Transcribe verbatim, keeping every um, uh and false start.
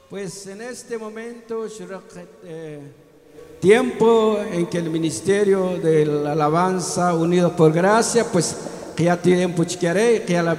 Pues en este momento, eh, tiempo en que el Ministerio de la Alabanza Unidos por Gracia, pues que ya tiempo chiquere, que ya la